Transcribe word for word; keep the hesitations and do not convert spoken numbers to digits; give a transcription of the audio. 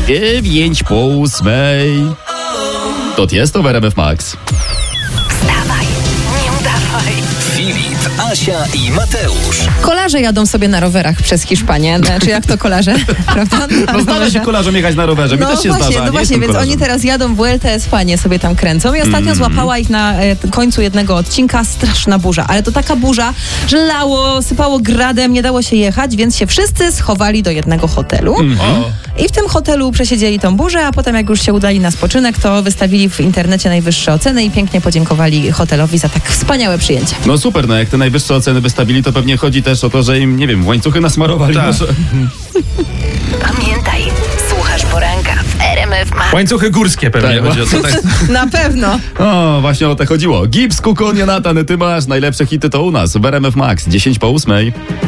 dziewięć po ósmej. To jest to w R M F Max. Wstawaj, nie udawaj. Filip, Asia i Mateusz. Kolarze jadą sobie na rowerach przez Hiszpanię. Znaczy jak to kolarze? Prawda? Na No zdarza się kolarzom jechać na rowerze, mi No też się właśnie, zdarza. no nie właśnie, jestem więc kolarzem. oni teraz jadą Vuelta a España, sobie tam kręcą i ostatnio Mm. złapała ich na e, końcu jednego odcinka straszna burza, ale to taka burza, że lało, sypało gradem, nie dało się jechać, więc się wszyscy schowali do jednego hotelu i w tym hotelu przesiedzieli tą burzę, a potem jak już się udali na spoczynek, to wystawili w internecie najwyższe oceny i pięknie podziękowali hotelowi za tak wspaniałe przyjęcie. No super, no jak te najwyższe oceny wystawili, to pewnie chodzi też o to, że im, nie wiem, łańcuchy nasmarowali. Tak. Może. Pamiętaj, słuchasz poranka w R M F Max. Łańcuchy górskie pewnie Tak. chodzi o to. Tak. Na pewno. O, właśnie o to chodziło. Gips, Kukon, Jonatan, ty masz najlepsze hity to u nas w R M F Max, dziesięć po ósmej.